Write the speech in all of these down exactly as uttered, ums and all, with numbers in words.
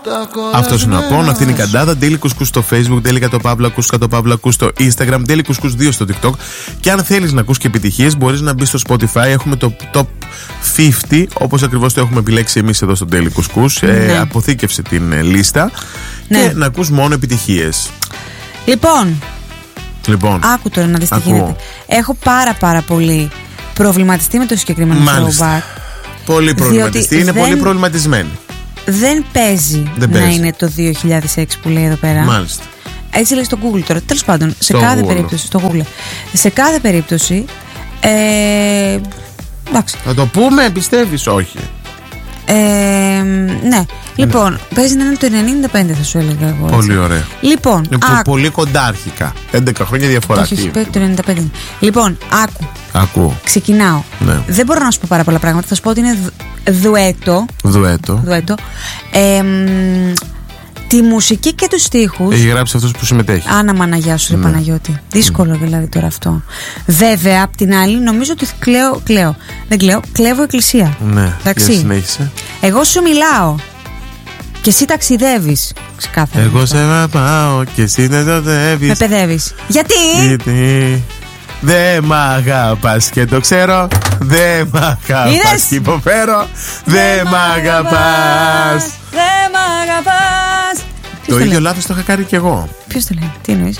Αυτό είναι ο Απόν, αυτή είναι η Καντάδα. Daily Couscous στο Facebook, Daily Κατοπαύλα Ακούς, Κατοπαύλα Ακούς στο Instagram, Daily Couscous δύο στο TikTok. Και αν θέλεις να ακούς και επιτυχίες, μπορείς να μπεις στο Spotify. Έχουμε το Top πενήντα, όπως ακριβώς το έχουμε επιλέξει εμείς εδώ στο Daily Couscous. Ναι. Ε, αποθήκευσε την ε, λίστα, ναι. Και να ακούς μόνο επιτυχίες. Λοιπόν, λοιπόν άκου τώρα να δεις τι γίνεται. Έχω πάρα πάρα πολύ προβληματιστεί με το συγκεκριμένο throwback. Πολύ προβληματιστεί, είναι δεν... πολύ προβληματισμένη. Δεν παίζει δεν να παίζει. είναι το δύο χιλιάδες έξι που λέει εδώ πέρα. Μάλιστα. Έτσι λέει στο Google τώρα. Τέλος πάντων, σε στο κάθε Google. περίπτωση. Στο Google. Σε κάθε περίπτωση. Ε, εντάξει. Θα το πούμε, πιστεύεις? Όχι. Ε, ναι. Λοιπόν, ναι. Παίζει να είναι το ενενήντα πέντε, θα σου έλεγα εγώ. Έτσι. Πολύ ωραία. Λοιπόν, είναι άκου. Πολύ κοντά αρχικά. έντεκα χρόνια διαφορά. Όχι, όχι, το ενενήντα πέντε. Λοιπόν, άκου. Ακούω. Ξεκινάω. Ναι. Δεν μπορώ να σου πω πάρα πολλά πράγματα. Θα σου πω ότι είναι δουέτο. Δουέτο. Δουέτο. Ε, τη μουσική και τους στίχους έχει γράψει αυτός που συμμετέχει. Άνα Μαναγιά σου, ρε ναι. Παναγιώτη. Δύσκολο mm. δηλαδή τώρα αυτό. Βέβαια, απ' την άλλη, νομίζω ότι κλαίω. κλαίω. Δεν κλαίω, κλέβω εκκλησία. Ναι, εντάξει. Συνέχισε. Εγώ σου μιλάω και εσύ ταξιδεύεις. Ξεκάθαρα. Εγώ σε πάω και εσύ δεν ταξιδεύεις. Με παιδεύεις. Γιατί? Γιατί δε μ' αγαπάς και το ξέρω. Δε μ' αγαπάς και υποφέρω. Δε μ' αγαπάς. Δε μ' αγαπάς. Το ίδιο λάθος το είχα κάνει κι εγώ. Ποιος το λέει, τι εννοείς?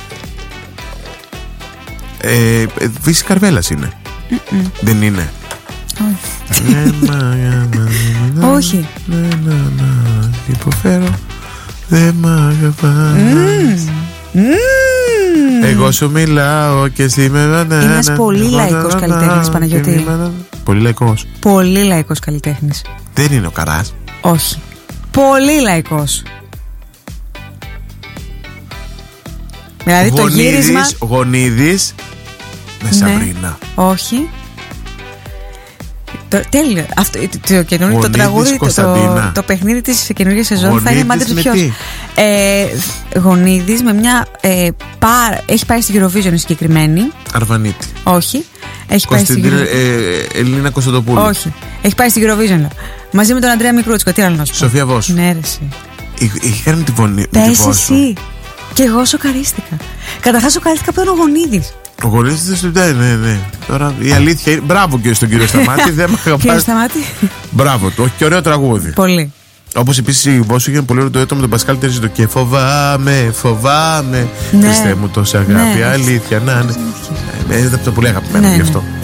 Ε, Βύση Καρβέλας είναι. Mm-mm. Δεν είναι? Όχι. Υποφέρω. Δεν μ' αγαπάς. Εγώ σου μιλάω και εσύ με. Είναι ένας πολύ λαϊκός καλλιτέχνης, Παναγιώτη. Πολύ λαϊκός. Πολύ λαϊκός καλλιτέχνης. Δεν είναι ο Καράς? Όχι. Πολύ λαϊκός. Δηλαδή το γύρισμα. Γονίδης με Σαβρίνα. Όχι. Το, τέλειο. Αυτό, το, το καινούργιο το τραγούδι, το, το, το παιχνίδι της καινούργιας σεζόν Γονίδης θα είναι μάντεψε ποιος. Ε, Γονίδης με μια. Ε, πάρα, έχει πάει στην Eurovision συγκεκριμένη. Αρβανίτη. Όχι. Έχει πάει στην ε, ε, Ελίνα Κωνσταντοπούλου. Όχι. Έχει πάει στην Eurovision. Μαζί με τον Αντρέα Μικρούτσικο. Τι άλλο να σου πω. Σοφία Βόσου. Ναι, ρε, εσύ. Είχε κάνει τη φωνή. Πες εσύ. Και εγώ σοκαρίστηκα. Καταρχάς σοκαρίστηκα από τον Γονίδης. Ο Γονίδης ναι, ναι, ναι. Τώρα η αλήθεια είναι. Μπράβο και στον κύριο Σταμάτη. Δεν με αγαπάς. Κύριο Σταμάτη. Μπράβο του. Όχι και ωραίο τραγούδι. Πολύ. Όπως επίσης η Βόσου είχε πολύ ωραίο το έτο με τον Πασκάλ Τερζίτο. Και φοβάμαι, φοβάμαι. Ναι. Χριστέ μου τόση αγάπη. Ναι. Αλήθεια, να είναι. Είναι από το πολύ αγαπημένο γι' αυτό.